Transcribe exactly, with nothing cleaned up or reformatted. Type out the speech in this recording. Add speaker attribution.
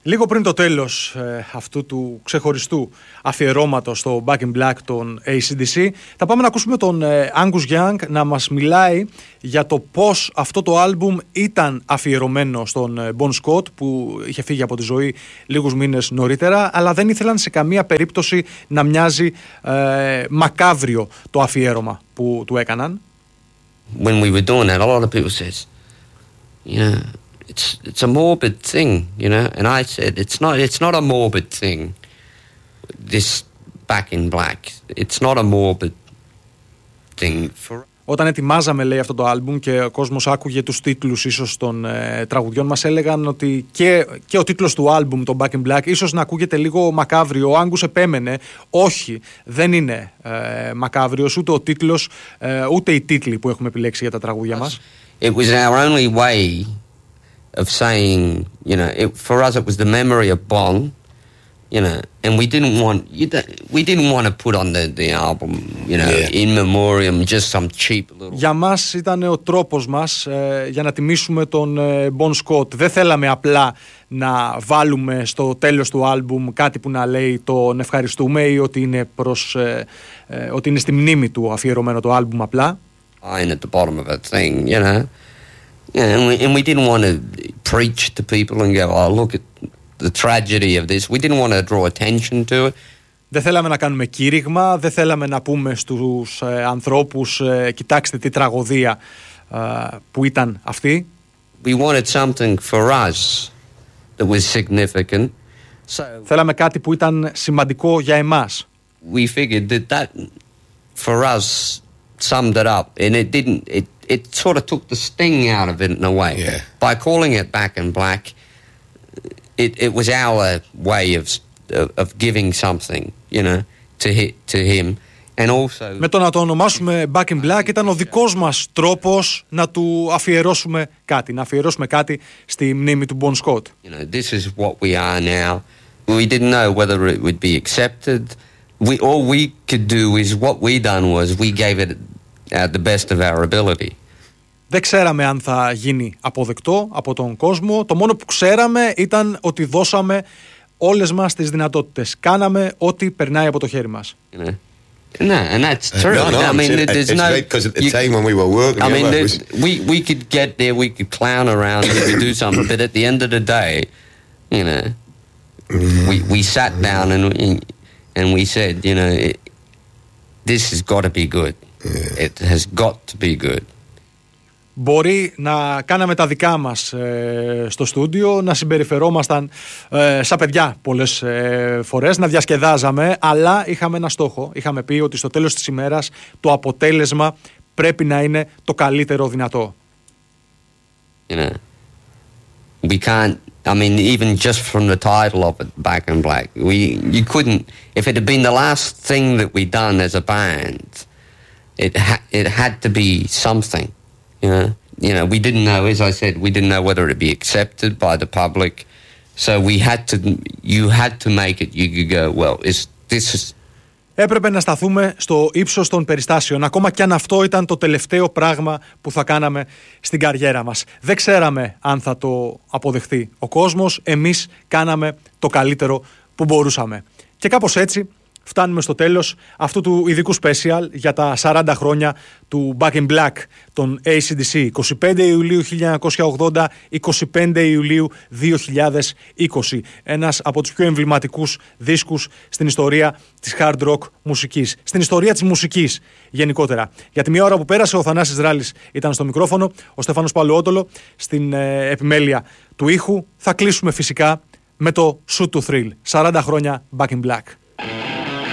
Speaker 1: Λίγο πριν το τέλος ε, αυτού του ξεχωριστού αφιερώματος στο Back in Black των έι σι ντι σι, θα πάμε να ακούσουμε τον ε, Angus Young να μας μιλάει για το πώς αυτό το άλμπουμ ήταν αφιερωμένο στον ε, Bon Scott, που είχε φύγει από τη ζωή λίγους μήνες νωρίτερα, αλλά δεν ήθελαν σε καμία περίπτωση να μοιάζει ε, μακάβριο το αφιέρωμα που του έκαναν.
Speaker 2: When we were doing that, a lot of people says, yeah, It's it's a morbid thing, you know, and I said it's not it's not a morbid thing. This Back in Black, it's not a morbid thing. For...
Speaker 1: Όταν ετοιμάζαμε, λέει, αυτό το άλμπουμ και ο κόσμος άκουγε τους τίτλους ίσως των ε, τραγουδιών, μας έλεγαν ότι και, και ο τίτλος του άλμπουμ, το Back in Black, ίσως να ακούγεται λίγο μακάβριο. Ο Άγκους επέμενε, όχι, δεν είναι ε, μακάβριος ούτε ο τίτλος, ε, ούτε οι τίτλοι που έχουμε επιλέξει για τα τραγούδια μας.
Speaker 2: It was our only way of saying, you know, it, for us it was the memory of Bon, you know, and we didn't want you we didn't want to put on the the album, you know, yeah. in memoriam just some cheap little. Για μας ήταν ο τρόπος μας ε, για να τιμήσουμε τον ε, Bon Scott. Δεν θέλαμε απλά να βάλουμε στο τέλος του άλμπουμ κάτι που να λέει τον ευχαριστούμε ή ότι είναι προς, ε, ε, ότι είναι στη μνήμη του αφιερωμένο το άλμπουμ απλά. At the bottom of a thing, you know. Yeah, and we, and we didn't want to preach to people and go, oh, look at the tragedy of this. We didn't want to draw attention to it. Δεν θέλαμε να κάνουμε κήρυγμα, δεν θέλαμε να πούμε στους ε, ανθρώπους ε, κοιτάξτε τι τραγωδία ε, που ήταν αυτή. We wanted something for us that was significant. So, θέλαμε κάτι που ήταν σημαντικό για εμάς. We figured that that for us summed it up, and it didn't it it sort of took the sting out of it in a way. Yeah. By calling it Back in Black, it it was our way of of, of giving something, you know, to hit to him, and also. Με το να το ονομάσουμε Back in Black ήταν ο δικός μας τρόπος να του αφιερώσουμε κάτι, να αφιερώσουμε κάτι στη μνήμη του Bon Scott. You know, this is what we are now. We didn't know whether it would be accepted. We all we could do is what we done was we gave it at the best of our ability. Δεν ξέραμε αν θα γίνει αποδεκτό από τον κόσμο. Το μόνο που ξέραμε ήταν ότι δώσαμε όλες μας τις δυνατότητες. Κάναμε ό,τι περνάει από το χέρι μας. You know? No, and that's true. No, no, I mean, it, there's it's no. Because at the you, time when we were working, I mean, was... we we could get there, we could clown around, we could do something, but at the end of the day, you know, mm. we we sat down and we, and we said, you know, it, this has got to be good. Yeah. It has got to be good. Μπορεί να κάναμε τα δικά μας ε, στο στούντιο, να συμπεριφερόμασταν ε, σαν παιδιά πολλές ε, φορές, να διασκεδάζαμε, αλλά είχαμε ένα στόχο. Είχαμε πει ότι στο τέλος της ημέρας το αποτέλεσμα πρέπει να είναι το καλύτερο δυνατό. You know, we can't, I mean, even just from the title of it, Back in Black, we, you couldn't, if it had been the last thing that we done as a band, it, ha, it had to be something. You know, you know, we didn't know, as I said, we didn't know whether it'd be accepted by the public. So we had to, you had to make it, you could go, well, is, this is... Έπρεπε να σταθούμε στο ύψος των περιστάσεων, ακόμα κι αν αυτό ήταν το τελευταίο πράγμα που θα κάναμε στην καριέρα μας. Δεν ξέραμε αν θα το αποδεχθεί ο κόσμος, εμείς κάναμε το καλύτερο που μπορούσαμε. Και κάπως έτσι φτάνουμε στο τέλος αυτού του ειδικού special για τα σαράντα χρόνια του Back in Black των έι σι ντι σι. εικοστή πέμπτη Ιουλίου χίλια εννιακόσια ογδόντα, εικοστή πέμπτη Ιουλίου δύο χιλιάδες είκοσι. Ένας από τους πιο εμβληματικούς δίσκους στην ιστορία της hard rock μουσικής. Στην ιστορία της μουσικής γενικότερα. Για τη μία ώρα που πέρασε ο Θανάσης Ράλης ήταν στο μικρόφωνο, ο Στέφανος Παλαιότολο στην ε, επιμέλεια του ήχου. Θα κλείσουμε φυσικά με το Shoot to Thrill. σαράντα χρόνια Back in Black.